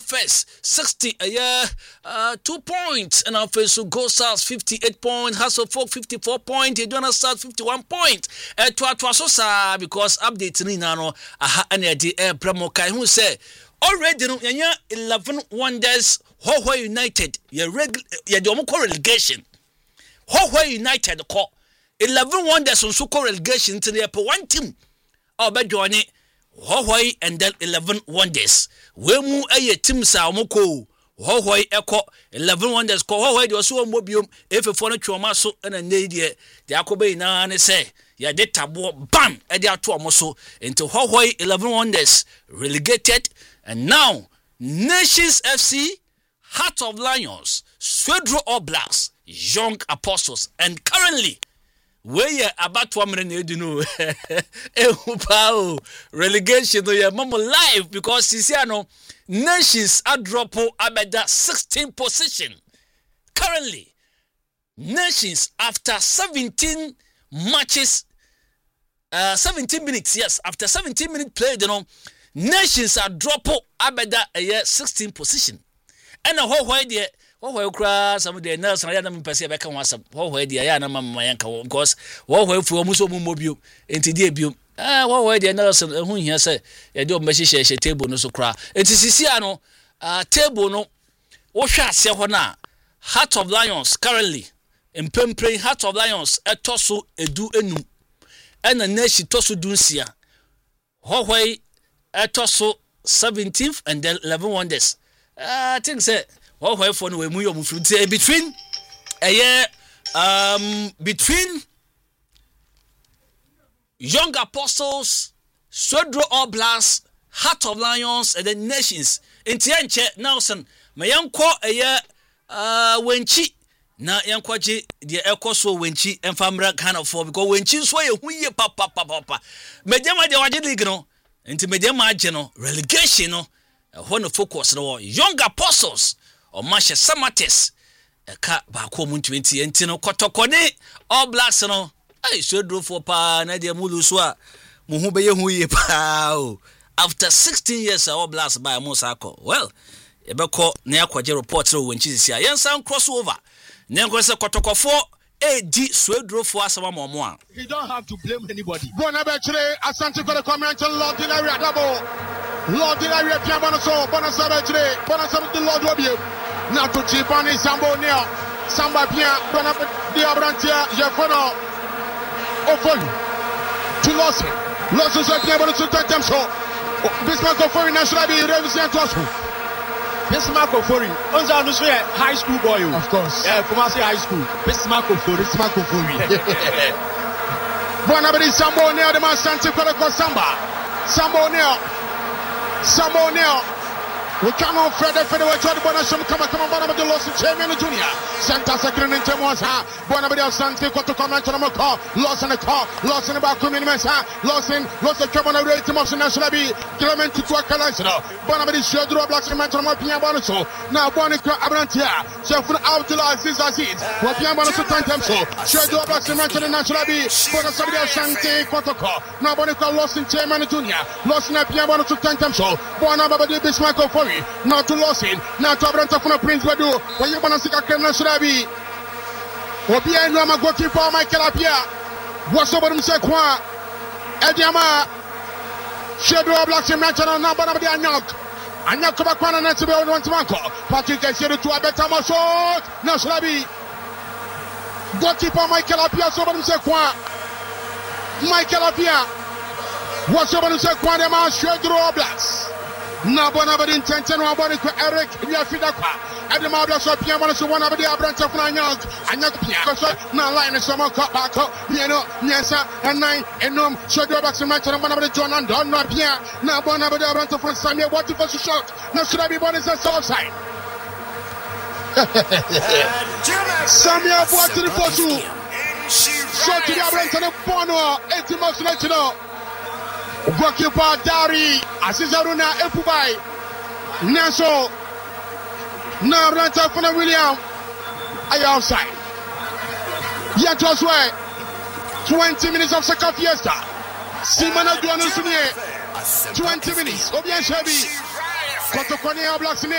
first 60 2 points and our first so Gold Stars 58 points, Hasselhoff 54 points, Edwana Stars 51 points. To so sa because update ni na no aha ana di premo kai hu say already no yanya 11 wonders Hoho United ye de omko relegation. Hoho United ko 11 wonders on so relegation to the one team. Oba join Hoho and then 11 wonders. We mu aye team sa omko Hoho eko 11 wonders ko Hoho de so mobium efefo no twoma so na nedie de akobe na ne say ya de tabo bam e de ato omo so into Hoho 11 wonders relegated and now Nations FC, Heart of Lions, Swedro Oblast, Young Apostles, and currently we are about 1 minute, you know, relegation to your mama live because Sisiano Nations are dropping abeda 16th position. Currently, Nations after 17 matches, 17 minutes, yes, after 17 minutes played, you know, Nations are dropping abeda a 16th position. And a whole idea. What cry some of the nurse and I am Pacific was a whole idea. I am my uncle, because what way for Musomu mobile into debut. What way the nurse and who he said, I don't message a table no so cry. It is Siciano, table no. What shall say now? Heart of Lions currently in Pempre, Heart of Lions, a tosso, a do enu, and a nation tosso duncia. What way a tosso 17th and then 11 wonders. I think say. What way for no we between a year between Young Apostles, Swedro Oblast, Heart of Lions, and the Nations. In Tianche Nelson, my young qua a year wenchi na yankwaji the Ecoso wenchi and famra kind of for because wenchi so ye papa. Medema de wajiligno into Medema general relegation no one focus no Young Apostles. Or Masha Samates, a cat back home in 20 and Tino Kotokone, all blacks and all. I should do for Pa Nadia Muluswa, Muhube Hui Pao. After 16 years, all blacks by Mosako. Well, Ebeko Neakwaje report when she's here. Yan sound crossover. Negosa Kotoko 4 AD Swedro for Asama Momoa. You don't have to blame anybody. Go on, Abetri, Asante for the comment on Lord Dilaria double. Lord Dilaria Piamonoso, Bonasabetri, Bonasabet Lord Wobio. Now to Chipani Sambo Neo, Samba Pia, Bonapet Diabrantia, Jefono, Ofon, to Lossi. Lossi is a Piamono to take them so. Bismarck of Foreign National be represent us. Bismarck of Foreign, Onza Nuswe, high school boy, of course. Yeah, Kumasi High School. Bismarck of Foreign, Bismarck of Foreign. Bonabedi Sambo Neo, the man Santi Kodako Samba. Sambo Neo. We come on Freddy Fedway to the Bonasham come on Bonabedi Los Champion Junior. Santa Sacred in Temosa, Bonabedi Santi Koto comment on the call, lost in the car, lost in the back in Mesa, lost the Cabana rating of the National B, Clement to Calacino, Bonabedi Shadro Blacks and Manton Mapia Bonaso, now Bonica Abrantia, Chef out to Aziz Aziz, Mapia Bonaso Tantamso, Shadro Blacks and Manton National B, Bonasabia Santi Kotoko, now Bonica lost in Chairman Junior, lost in a Piano to Tantamso, Bonabadi Bismarck of Fori, not to lost it, now to Abranta from a Prince Badu, when you want to see a National B. Obia no magoti for Michael Apia. What's over him say kwa? Ediama. Shadow Blacks in Manchester na bana bia nyok. Anya ko bakwana na tibe on wantimanko. Patrick Esiru to abeta masot. Na Slabi. Goalkeeper Michael Apia so over him say kwa. Michael Apia. What's over him say kwa de ma Shadow Blacks. Na bona badi intention wa boni ko Eric Biafidakwa. Edema Blacks so Pia bona so bona badi Abranta from Anyok Pia. So na line so mo cut back up. Piano Nyesa and 9 enom Shadow Blacks match na bona badi John and Don na Pia. Na bona badi Abranta from Samia what to shot. Na should be bona is offside. Samia what to the posu. Shot to the Abranta na bono 80 months later. Goalkeeper Dari Azizaruna Epubai Naso na Ranta Funa William are outside. Yet was way 20 minutes of second fiesta. Simona Duano Sunye 20 minutes. Obian Shabi Kotokone Blacks